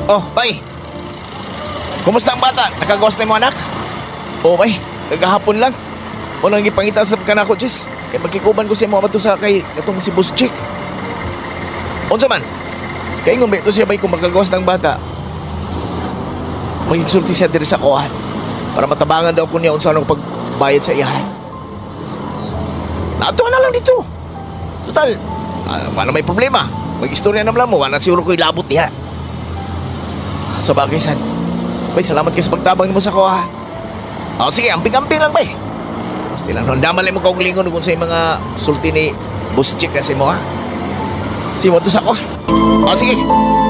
Oh, bay. Kumusta ang bata? Nakagawas na mo anak? Oh, bay. Kagahapon lang. Walang ipangita sa kanako, Jis. Kaya magkikuban ko siya mga bato sa kay itong si Boss Chick. Unsa man? Kaya ngumbi to siya bay kung magkagawas ng bata. Magigsulti siya diri sa kuhan para matabangan daw ko niya unsa nang pagbayad sa iyahan. Nato na lang dito. Total, wala may problema. Mag-istorya na mo, wala siguro ko ilabot niya. Sa bagay, san. Bay, salamat kayo sa pagtabang mo sa kuha. O sige, amping-amping lang, bay. Basta lang, damalay mo kong lingon kung sa mga sulti ni Boss Chick kasi mo, ha. Si mo to sa kuha. O sige,